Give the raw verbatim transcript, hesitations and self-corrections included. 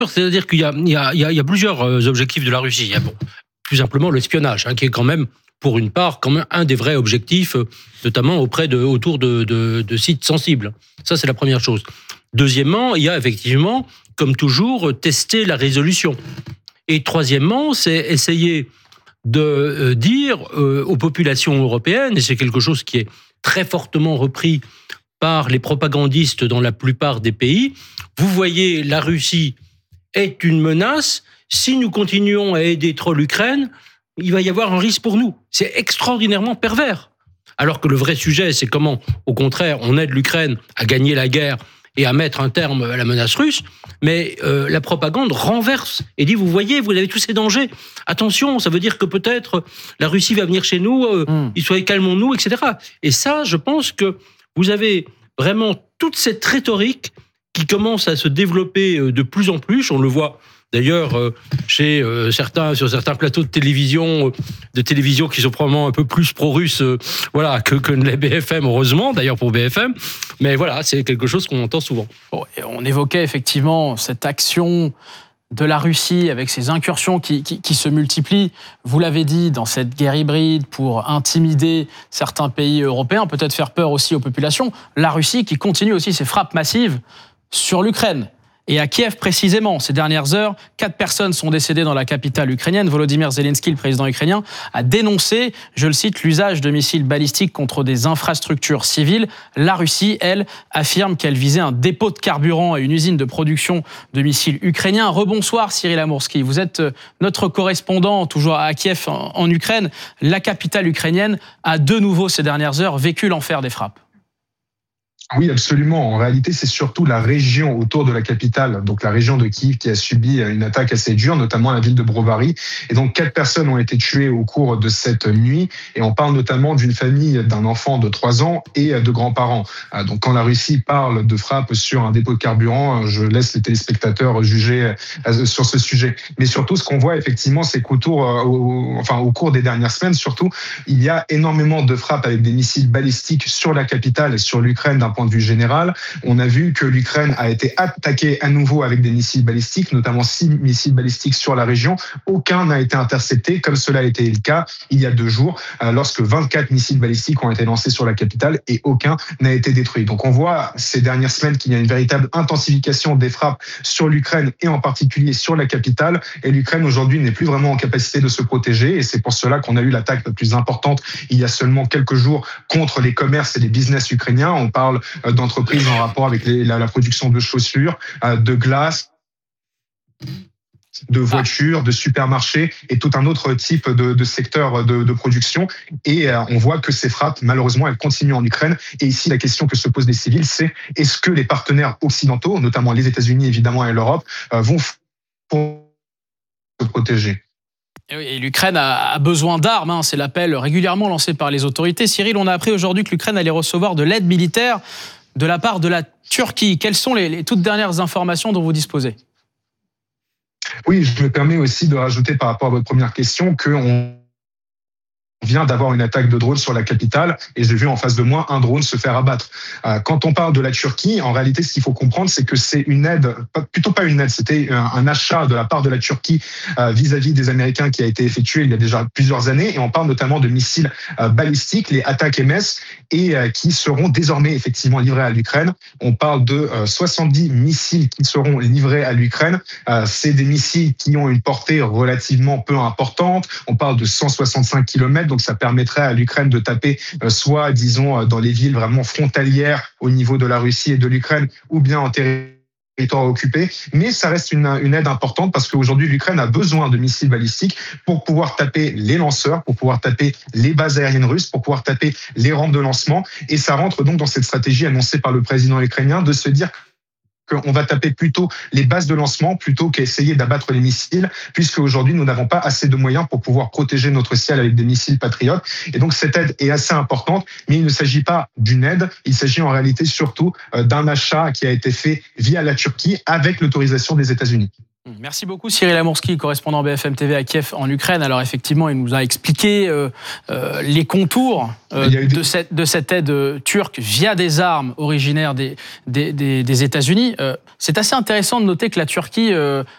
C'est-à-dire qu'il y a, il y a, il y a, il y a plusieurs objectifs de la Russie. Il y a bon, plus simplement l'espionnage, hein, qui est quand même, pour une part, quand même un des vrais objectifs, notamment auprès de, autour de, de, de sites sensibles. Ça, c'est la première chose. Deuxièmement, il y a effectivement, comme toujours, tester la résolution. Et troisièmement, c'est essayer de dire euh, aux populations européennes, et c'est quelque chose qui est très fortement repris par les propagandistes dans la plupart des pays, vous voyez, la Russie est une menace. Si nous continuons à aider trop l'Ukraine, il va y avoir un risque pour nous. C'est extraordinairement pervers. Alors que le vrai sujet, c'est comment, au contraire, on aide l'Ukraine à gagner la guerre et à mettre un terme à la menace russe, mais euh, la propagande renverse et dit, vous voyez, vous avez tous ces dangers. Attention, ça veut dire que peut-être la Russie va venir chez nous, euh, mm. il soit calmons-nous, et cetera. Et ça, je pense que vous avez vraiment toute cette rhétorique qui commence à se développer de plus en plus. On le voit d'ailleurs chez certains, sur certains plateaux de télévision, de télévision qui sont probablement un peu plus pro-russes, voilà, que, que les B F M, heureusement, d'ailleurs pour B F M. Mais voilà, c'est quelque chose qu'on entend souvent. Bon, on évoquait effectivement cette action de la Russie avec ces incursions qui, qui, qui se multiplient, vous l'avez dit, dans cette guerre hybride pour intimider certains pays européens, peut-être faire peur aussi aux populations. La Russie qui continue aussi ses frappes massives sur l'Ukraine. Et à Kiev précisément, ces dernières heures, quatre personnes sont décédées dans la capitale ukrainienne. Volodymyr Zelensky, le président ukrainien, a dénoncé, je le cite, l'usage de missiles balistiques contre des infrastructures civiles. La Russie, elle, affirme qu'elle visait un dépôt de carburant et une usine de production de missiles ukrainiens. Rebonsoir Cyril Amourski, vous êtes notre correspondant toujours à Kiev en, en Ukraine. La capitale ukrainienne a de nouveau ces dernières heures vécu l'enfer des frappes. Oui, absolument. En réalité, c'est surtout la région autour de la capitale, donc la région de Kiev, qui a subi une attaque assez dure, notamment la ville de Brovary. Et donc, quatre personnes ont été tuées au cours de cette nuit. Et on parle notamment d'une famille d'un enfant de trois ans et de grands-parents. Donc, quand la Russie parle de frappe sur un dépôt de carburant, je laisse les téléspectateurs juger sur ce sujet. Mais surtout, ce qu'on voit effectivement, c'est qu'autour, au, enfin, au cours des dernières semaines, surtout, il y a énormément de frappes avec des missiles balistiques sur la capitale et sur l'Ukraine d'un point de vue général. On a vu que l'Ukraine a été attaquée à nouveau avec des missiles balistiques, notamment six missiles balistiques sur la région. Aucun n'a été intercepté, comme cela a été le cas il y a deux jours, lorsque vingt-quatre missiles balistiques ont été lancés sur la capitale et aucun n'a été détruit. Donc on voit ces dernières semaines qu'il y a une véritable intensification des frappes sur l'Ukraine et en particulier sur la capitale. Et l'Ukraine aujourd'hui n'est plus vraiment en capacité de se protéger et c'est pour cela qu'on a eu l'attaque la plus importante il y a seulement quelques jours contre les commerces et les business ukrainiens. On parle d'entreprises en rapport avec les, la, la production de chaussures, de glace, de voitures, de supermarchés et tout un autre type de, de secteur de, de production. Et euh, on voit que ces frappes, malheureusement, elles continuent en Ukraine. Et ici, la question que se posent les civils, c'est est-ce que les partenaires occidentaux, notamment les États-Unis évidemment et l'Europe, euh, vont se protéger? Et l'Ukraine a besoin d'armes, hein. C'est l'appel régulièrement lancé par les autorités. Cyril, on a appris aujourd'hui que l'Ukraine allait recevoir de l'aide militaire de la part de la Turquie. Quelles sont les, les toutes dernières informations dont vous disposez? Oui, je me permets aussi de rajouter par rapport à votre première question qu'on vient d'avoir une attaque de drone sur la capitale et j'ai vu en face de moi un drone se faire abattre. Quand on parle de la Turquie, en réalité, ce qu'il faut comprendre, c'est que c'est une aide, plutôt pas une aide, c'était un achat de la part de la Turquie vis-à-vis des Américains qui a été effectué il y a déjà plusieurs années et on parle notamment de missiles balistiques, les Attack-M S, et qui seront désormais effectivement livrés à l'Ukraine. On parle de soixante-dix missiles qui seront livrés à l'Ukraine. C'est des missiles qui ont une portée relativement peu importante. On parle de cent soixante-cinq kilomètres. Donc, ça permettrait à l'Ukraine de taper euh, soit, disons, dans les villes vraiment frontalières au niveau de la Russie et de l'Ukraine, ou bien en territoire occupé. Mais ça reste une, une aide importante parce qu'aujourd'hui, l'Ukraine a besoin de missiles balistiques pour pouvoir taper les lanceurs, pour pouvoir taper les bases aériennes russes, pour pouvoir taper les rampes de lancement. Et ça rentre donc dans cette stratégie annoncée par le président ukrainien de se dire qu'on va taper plutôt les bases de lancement plutôt qu'essayer d'abattre les missiles, puisque aujourd'hui nous n'avons pas assez de moyens pour pouvoir protéger notre ciel avec des missiles patriotes. Et donc cette aide est assez importante, mais il ne s'agit pas d'une aide, il s'agit en réalité surtout d'un achat qui a été fait via la Turquie avec l'autorisation des États-Unis. Merci beaucoup Cyril Amourski, correspondant B F M T V à Kiev en Ukraine. Alors effectivement, il nous a expliqué euh, euh, les contours euh, des... de, cette, de cette aide turque via des armes originaires des, des, des, des États-Unis. Euh, c'est assez intéressant de noter que la Turquie euh,